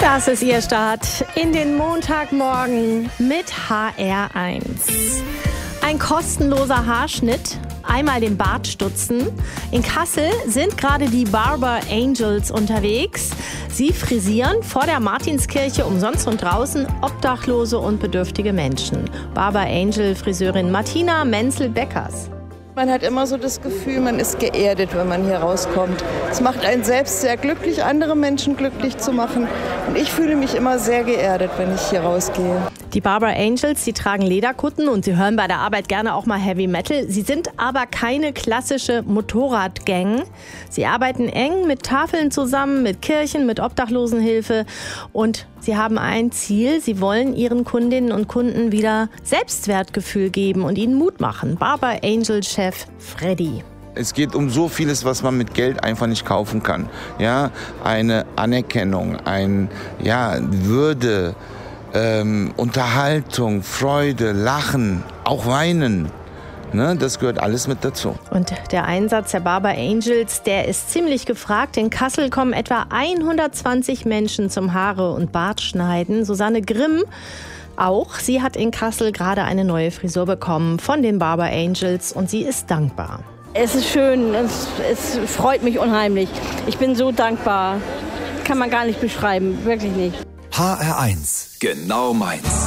Das ist Ihr Start in den Montagmorgen mit HR1. Ein kostenloser Haarschnitt, einmal den Bart stutzen. In Kassel sind gerade die Barber Angels unterwegs. Sie frisieren vor der Martinskirche umsonst und draußen obdachlose und bedürftige Menschen. Barber Angel Friseurin Martina Menzel-Beckers. Man hat immer so das Gefühl, man ist geerdet, wenn man hier rauskommt. Es macht einen selbst sehr glücklich, andere Menschen glücklich zu machen. Und ich fühle mich immer sehr geerdet, wenn ich hier rausgehe. Die Barber Angels, die tragen Lederkutten und sie hören bei der Arbeit gerne auch mal Heavy Metal. Sie sind aber keine klassische Motorradgang. Sie arbeiten eng mit Tafeln zusammen, mit Kirchen, mit Obdachlosenhilfe und sie haben ein Ziel. Sie wollen ihren Kundinnen und Kunden wieder Selbstwertgefühl geben und ihnen Mut machen. Barber Angel-Chef Freddy. Es geht um so vieles, was man mit Geld einfach nicht kaufen kann. Ja, eine Anerkennung, Würde, Unterhaltung, Freude, Lachen, auch Weinen. Ne, das gehört alles mit dazu. Und der Einsatz der Barber Angels, der ist ziemlich gefragt. In Kassel kommen etwa 120 Menschen zum Haare- und Bartschneiden. Susanne Grimm auch. Sie hat in Kassel gerade eine neue Frisur bekommen von den Barber Angels und sie ist dankbar. Es ist schön, es freut mich unheimlich. Ich bin so dankbar. Kann man gar nicht beschreiben, wirklich nicht. HR1, genau meins.